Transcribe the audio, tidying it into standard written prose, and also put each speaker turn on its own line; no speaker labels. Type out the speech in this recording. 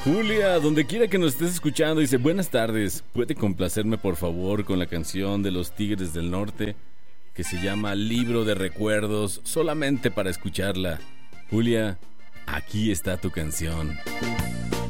Julia, donde quiera que nos estés escuchando, dice: buenas tardes, ¿puede complacerme por favor con la canción de los Tigres del Norte que se llama Libro de Recuerdos, solamente para escucharla? Julia, aquí está tu canción.